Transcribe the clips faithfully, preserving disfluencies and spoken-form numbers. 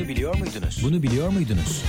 Bunu biliyor muydunuz? Bunu biliyor muydunuz?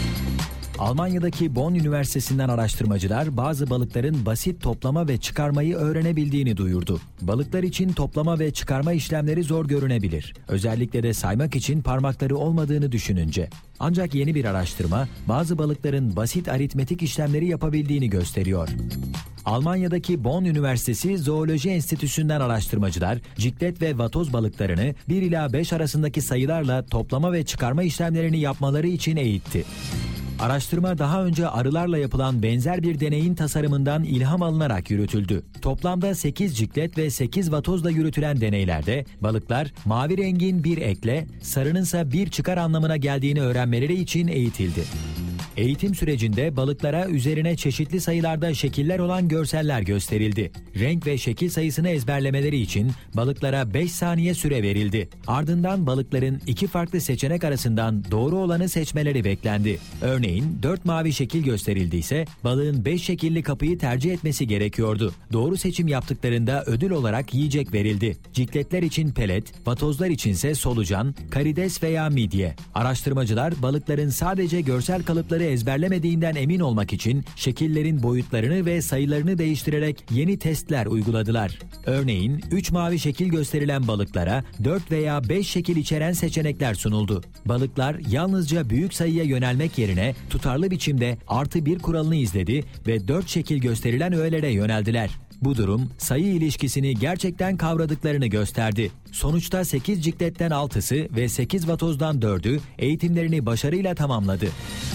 Almanya'daki Bonn Üniversitesi'nden araştırmacılar bazı balıkların basit toplama ve çıkarmayı öğrenebildiğini duyurdu. Balıklar için toplama ve çıkarma işlemleri zor görünebilir. Özellikle de saymak için parmakları olmadığını düşününce. Ancak yeni bir araştırma bazı balıkların basit aritmetik işlemleri yapabildiğini gösteriyor. Almanya'daki Bonn Üniversitesi Zooloji Enstitüsü'nden araştırmacılar ciklet ve vatoz balıklarını bir ila beş arasındaki sayılarla toplama ve çıkarma işlemlerini yapmaları için eğitti. Araştırma daha önce arılarla yapılan benzer bir deneyin tasarımından ilham alınarak yürütüldü. Toplamda sekiz ciklet ve sekiz vatozla yürütülen deneylerde balıklar mavi rengin bir ekle, sarınınsa bir çıkar anlamına geldiğini öğrenmeleri için eğitildi. Eğitim sürecinde balıklara üzerine çeşitli sayılarda şekiller olan görseller gösterildi. Renk ve şekil sayısını ezberlemeleri için balıklara beş saniye süre verildi. Ardından balıkların iki farklı seçenek arasından doğru olanı seçmeleri beklendi. Örneğin dört mavi şekil gösterildiyse balığın beş şekilli kapıyı tercih etmesi gerekiyordu. Doğru seçim yaptıklarında ödül olarak yiyecek verildi. Cikletler için pelet, vatozlar içinse solucan, karides veya midye. Araştırmacılar balıkların sadece görsel kalıpları ezberlemediğinden emin olmak için şekillerin boyutlarını ve sayılarını değiştirerek yeni testler uyguladılar. Örneğin üç mavi şekil gösterilen balıklara dört veya beş şekil içeren seçenekler sunuldu. Balıklar yalnızca büyük sayıya yönelmek yerine tutarlı biçimde artı bir kuralını izledi ve dört şekil gösterilen öğelere yöneldiler. Bu durum sayı ilişkisini gerçekten kavradıklarını gösterdi. Sonuçta sekiz cikletten altısı ve sekiz vatozdan dördü eğitimlerini başarıyla tamamladı.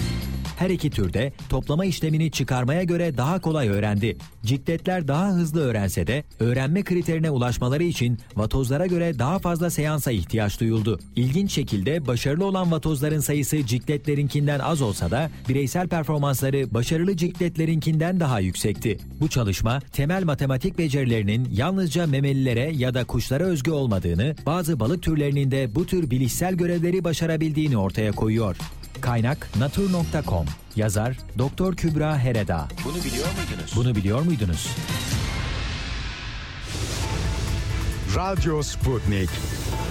Her iki türde toplama işlemini çıkarmaya göre daha kolay öğrendi. Cikletler daha hızlı öğrense de öğrenme kriterine ulaşmaları için vatozlara göre daha fazla seansa ihtiyaç duyuldu. İlginç şekilde başarılı olan vatozların sayısı cikletlerinkinden az olsa da bireysel performansları başarılı cikletlerinkinden daha yüksekti. Bu çalışma temel matematik becerilerinin yalnızca memelilere ya da kuşlara özgü olmadığını, bazı balık türlerinin de bu tür bilişsel görevleri başarabildiğini ortaya koyuyor. Kaynak natur nokta com. Yazar Doktor Kübra Hereda. Bunu biliyor muydunuz? Bunu biliyor muydunuz? Radyo Sputnik.